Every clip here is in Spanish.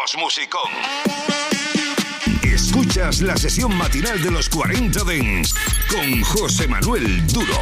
ponemos musicón. Escuchas la sesión matinal de los 40 Dance con José Manuel Duro.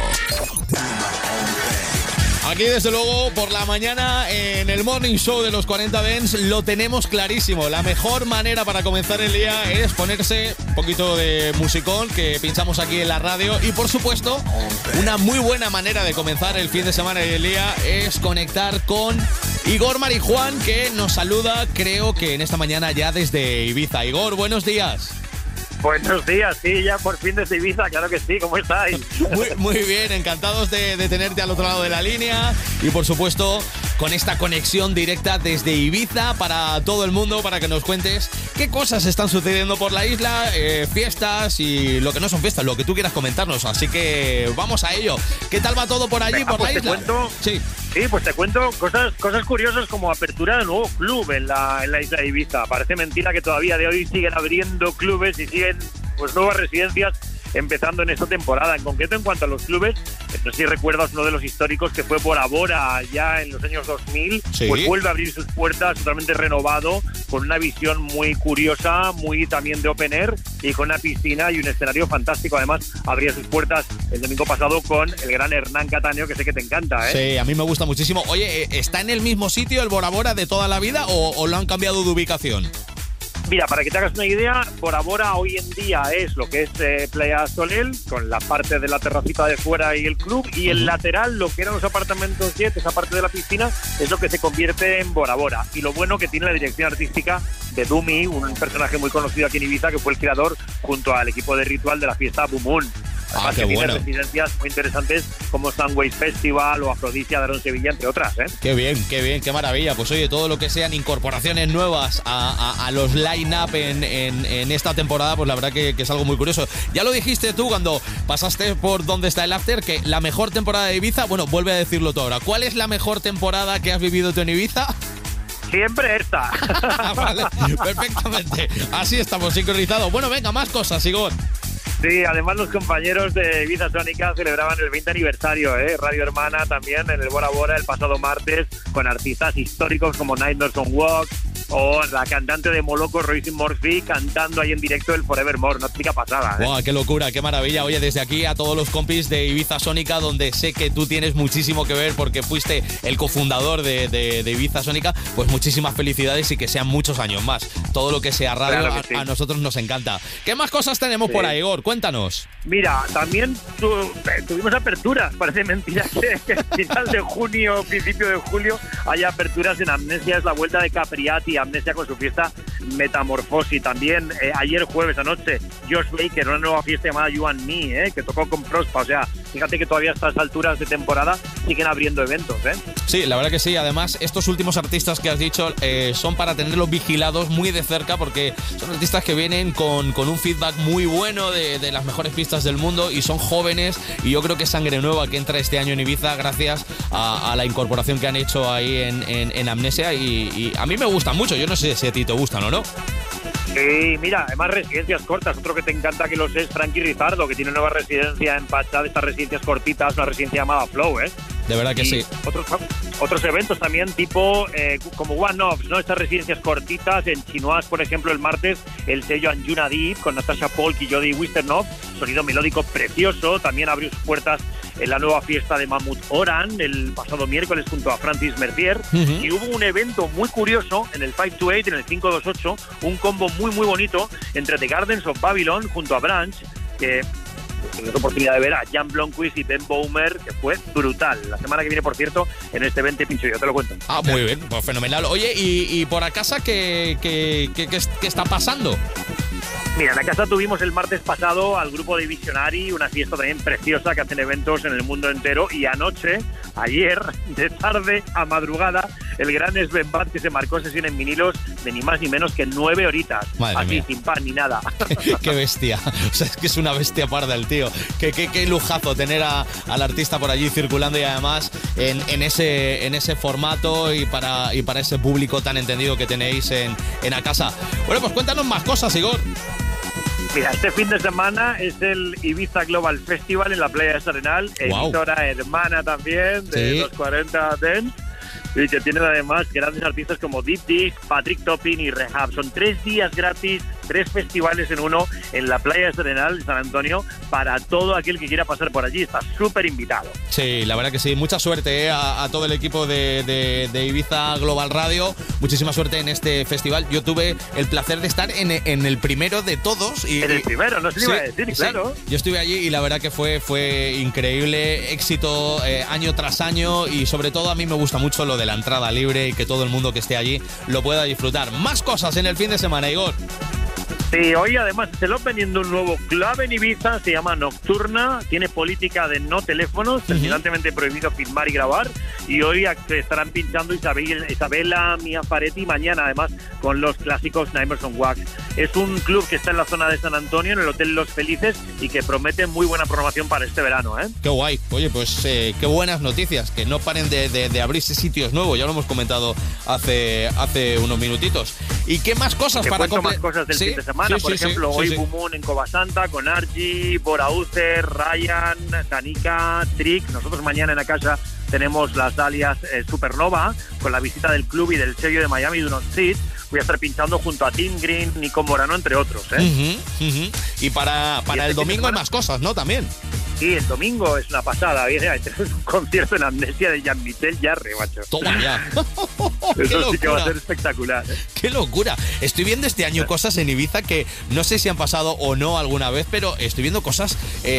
Aquí, desde luego, por la mañana, en el Morning Show de los 40 Dance, lo tenemos clarísimo. La mejor manera para comenzar el día es ponerse un poquito de musicón que pinchamos aquí en la radio. Y, por supuesto, una muy buena manera de comenzar el fin de semana y el día es conectar con Igor Marijuán, que nos saluda, creo que en esta mañana ya desde Ibiza. Igor, buenos días. Buenos días, sí, ya por fin desde Ibiza, claro que sí, ¿cómo estáis? Muy bien, encantados de tenerte al otro lado de la línea y por supuesto con esta conexión directa desde Ibiza para todo el mundo, para que nos cuentes qué cosas están sucediendo por la isla, fiestas y lo que no son fiestas, lo que tú quieras comentarnos, así que vamos a ello. ¿Qué tal va todo por allí, por la isla? Cuento, sí, pues te cuento cosas curiosas como apertura de nuevo club en la isla de Ibiza. Parece mentira que todavía de hoy siguen abriendo clubes y siguen pues nuevas residencias empezando en esta temporada. En concreto, en cuanto a los clubes, no sé si recuerdas uno de los históricos que fue Bora Bora ya en los años 2000, sí. Pues vuelve a abrir sus puertas totalmente renovado, con una visión muy curiosa, muy también de open air y con una piscina y un escenario fantástico. Además, abría sus puertas el domingo pasado con el gran Hernán Cataño, que sé que te encanta, ¿eh? Sí, a mí me gusta muchísimo. Oye, ¿está en el mismo sitio el Bora Bora de toda la vida o lo han cambiado de ubicación? Mira, para que te hagas una idea, Bora Bora hoy en día es lo que es Playa Solel, con la parte de la terracita de fuera y el club, y el lateral, lo que eran los apartamentos Jet, esa parte de la piscina, es lo que se convierte en Bora Bora. Y lo bueno que tiene la dirección artística de Dumi, un personaje muy conocido aquí en Ibiza, que fue el creador junto al equipo de Ritual de la fiesta Boom Moon. Además, que tiene residencias muy interesantes como Sunways Festival o Afrodisia de Aaron Sevilla, entre otras, ¿eh? Qué bien, qué maravilla. Pues oye, todo lo que sean incorporaciones nuevas a los line-up en esta temporada, pues la verdad que es algo muy curioso. Ya lo dijiste tú cuando pasaste por donde está el After, que la mejor temporada de Ibiza, bueno, vuelve a decirlo tú ahora. ¿Cuál es la mejor temporada que has vivido tú en Ibiza? Siempre esta. Vale, perfectamente. Así estamos sincronizados. Bueno, venga, más cosas, Igor. Sí, además los compañeros de Ibiza Sónica celebraban el 20 aniversario, Radio Hermana también en el Bora Bora el pasado martes, con artistas históricos como Nightmares on Walk o la cantante de Moloko, Roisin Murphy, cantando ahí en directo el Forevermore. Una chica pasada, ¿eh? Wow, qué locura, qué maravilla. Oye, desde aquí a todos los compis de Ibiza Sónica, donde sé que tú tienes muchísimo que ver porque fuiste el cofundador de Ibiza Sónica, pues muchísimas felicidades y que sean muchos años más. Todo lo que sea radio, claro que sí. A nosotros nos encanta. ¿Qué más cosas tenemos por ahí, Igor? Cuéntanos. Mira, también tuvimos aperturas, parece mentira que final de junio, principio de julio, haya aperturas en Amnesia, es la vuelta de Capriati, Amnesia con su fiesta Metamorfosis. También ayer jueves anoche, Josh Baker, una nueva fiesta llamada You and Me, que tocó con Prospa. O sea, fíjate que todavía a estas alturas de temporada siguen abriendo eventos, ¿eh? Sí, la verdad que sí. Además, estos últimos artistas que has dicho son para tenerlos vigilados muy de cerca, porque son artistas que vienen con un feedback muy bueno de las mejores pistas del mundo y son jóvenes, y yo creo que es sangre nueva que entra este año en Ibiza gracias a la incorporación que han hecho ahí en Amnesia, y a mí me gustan mucho. Yo no sé si a ti te gustan o no. Sí, mira, además residencias cortas. Otro que te encanta que los es Frankie Rizardo, que tiene nueva residencia en Pachá, de estas residencias cortitas, una residencia llamada Flow, ¿eh? De verdad que sí. Otros eventos también, tipo como One-Offs, ¿no? Estas residencias cortitas. En Chinois, por ejemplo, el martes, el sello Anjuna Deep con Natasha Polk y Jody Wisternov. Sonido melódico precioso. También abrió sus puertas en la nueva fiesta de Mahmoud Oran el pasado miércoles junto a Francis Mercier. Y hubo un evento muy curioso en el 528, en el 528, un combo muy bonito entre The Gardens of Babylon junto a Branch, que tuvimos la oportunidad de ver a Jan Blomqvist y Ben Bowmer, que fue brutal. La semana que viene, por cierto, en este evento pincho yo, te lo cuento. Ah, muy bien, pues fenomenal. Oye, y por a casa, ¿qué está pasando? Mira, en la casa tuvimos el martes pasado al grupo de Visionary, una fiesta también preciosa que hacen eventos en el mundo entero, y anoche, ayer, de tarde a madrugada, el gran Sven Bad, que se marcó sesión en vinilos de ni más ni menos que 9 horitas. Madre así, mía. Sin pan ni nada. Qué bestia. O sea, es que es una bestia parda el tío. Qué lujazo tener al artista por allí circulando, y además en ese formato y para ese público tan entendido que tenéis en la casa. Bueno, pues cuéntanos más cosas, Igor. Mira, este fin de semana es el Ibiza Global Festival en la playa de Arenal, editora hermana también de los 40 Dance. y que tienen además grandes artistas como Deep Dish, Patrick Topping y Rehab. Son 3 días gratis, 3 festivales en uno en la playa de Serenal, San Antonio, para todo aquel que quiera pasar por allí. Está súper invitado. Sí, la verdad que sí. Mucha suerte a todo el equipo de Ibiza Global Radio. Muchísima suerte en este festival. Yo tuve el placer de estar en el primero de todos. En el primero, no se iba a decir, claro. Yo estuve allí y la verdad que fue increíble. Éxito año tras año, y sobre todo a mí me gusta mucho lo de la entrada libre y que todo el mundo que esté allí lo pueda disfrutar. Más cosas en el fin de semana, Igor. Sí, hoy además se lo veniendo un nuevo club en Ibiza, se llama Nocturna, tiene política de no teléfonos, terminantemente prohibido filmar y grabar, y hoy estarán pinchando Isabela, Mia Faretti, mañana además con los clásicos Nightmares on Wax. Es un club que está en la zona de San Antonio, en el Hotel Los Felices, y que promete muy buena programación para este verano, ¿eh? Qué guay. Oye, pues qué buenas noticias, que no paren de abrirse sitios nuevos, ya lo hemos comentado hace unos minutitos. ¿Y qué más cosas para más cosas del fin de semana? Por ejemplo, hoy Blue Moon en Covasanta con Argy, Bora Ucer, Ryan, Tanika, Trick. Nosotros mañana en la casa tenemos las Dalias Supernova con la visita del club y del sello de Miami Do Not Sit. Voy a estar pinchando junto a Tim Green, Nico Morano, entre otros, ¿eh? Y para el domingo hay más cosas, ¿no? También. Sí, el domingo es una pasada. Tenemos un concierto en Amnesia de Jean-Michel Jarre, macho. Toma ya. Eso sí que va a ser espectacular, ¿eh? ¡Qué locura! Estoy viendo este año cosas en Ibiza que no sé si han pasado o no alguna vez, pero estoy viendo cosas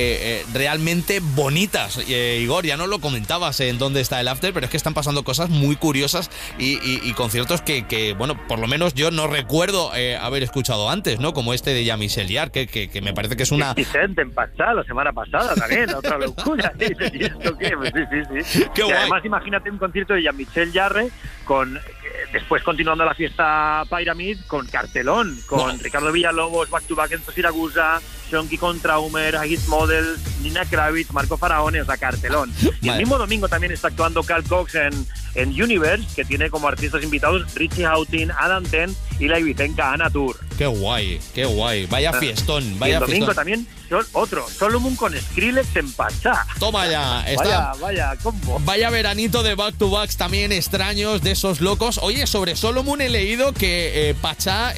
realmente bonitas. Igor, ya no lo comentabas en dónde está el after, pero es que están pasando cosas muy curiosas y conciertos que, bueno, por lo menos yo no recuerdo haber escuchado antes, ¿no? Como este de Jean-Michel Jarre, que me parece que es una... Vicente en Pachá la semana pasada también, otra locura. ¿Y esto qué? Pues sí. Qué guay. Además, imagínate un concierto de Jean-Michel Jarre con... Después, continuando la fiesta Pyramid, con cartelón, con Ricardo Villalobos, Back to Back en Siragusa, Shonky con Traumer, Agit Models, Nina Kravitz, Marco Faraone, o sea, cartelón. Y el mismo domingo también está actuando Carl Cox en Universe, que tiene como artistas invitados Richie Houghton, Adam Ten y la ibicenca Ana Tour. Qué guay. Vaya fiestón, y el domingo también otro, Solomon con Skrillex en Pachá. Toma ya. Vaya combo. Vaya veranito de back to backs también extraños de esos locos. Oye, sobre Solomon he leído que Pachá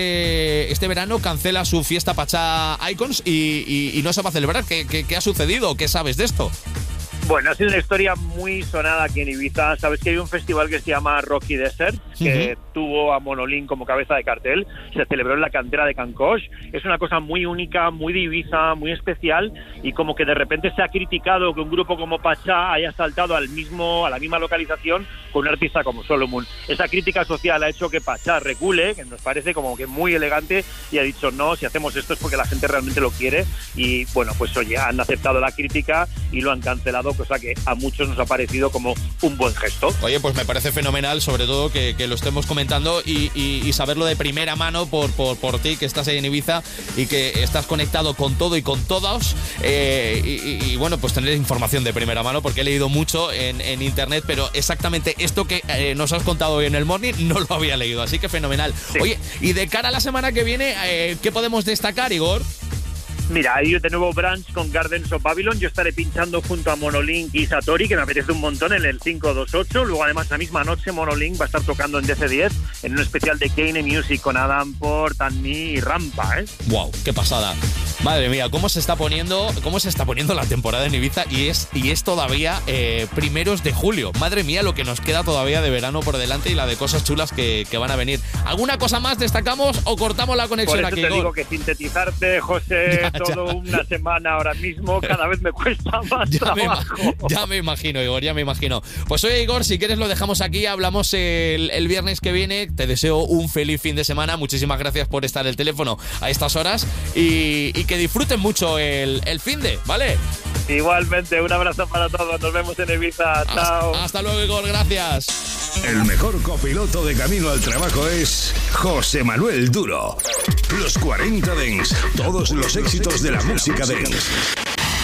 este verano cancela su fiesta Pachá Icons y no se va a celebrar. ¿Qué ha sucedido? ¿Qué sabes de esto? Bueno, ha sido una historia muy sonada aquí en Ibiza. Sabes que hay un festival que se llama Rocky Desert, que tuvo a Monolink como cabeza de cartel. Se celebró en la cantera de Can Coix. Es una cosa muy única, muy de Ibiza, muy especial, y como que de repente se ha criticado que un grupo como Pachá haya saltado a la misma localización con un artista como Solomon. Esa crítica social ha hecho que Pachá recule, que nos parece como que muy elegante, y ha dicho no, si hacemos esto es porque la gente realmente lo quiere. Y bueno, pues oye, han aceptado la crítica y lo han cancelado, cosa que a muchos nos ha parecido como un buen gesto. Oye, pues me parece fenomenal, sobre todo que lo estemos comentando y saberlo de primera mano por ti, que estás ahí en Ibiza y que estás conectado con todo y con todos, y bueno, pues tener información de primera mano, porque he leído mucho en internet, pero exactamente esto que nos has contado hoy en el Morning no lo había leído, así que fenomenal. Sí. Oye, y de cara a la semana que viene, ¿qué podemos destacar, Igor? Mira, hay de nuevo brunch con Gardens of Babylon. Yo estaré pinchando junto a Monolink y Satori, que me apetece un montón, en el 528. Luego, además, la misma noche, Monolink va a estar tocando en DC10 en un especial de Kane Music con Adam Port, Annie y Rampa, ¿eh? ¡Wow! ¡Qué pasada! Madre mía, cómo se está poniendo la temporada en Ibiza, y es todavía primeros de julio. Madre mía, lo que nos queda todavía de verano por delante y la de cosas chulas que van a venir. ¿Alguna cosa más destacamos o cortamos la conexión aquí? Por eso te digo que sintetizarte, José, todo una semana ahora mismo, cada vez me cuesta más trabajo. Ya me imagino, Igor, ya me imagino. Pues oye, Igor, si quieres lo dejamos aquí, hablamos el viernes que viene. Te deseo un feliz fin de semana. Muchísimas gracias por estar al teléfono a estas horas y que disfruten mucho el fin de, ¿vale? Igualmente, un abrazo para todos. Nos vemos en Ibiza. Chao. Hasta luego, Igor. Gracias. El mejor copiloto de camino al trabajo es José Manuel Duro. Los 40 Dance. Todos los éxitos de la música dance.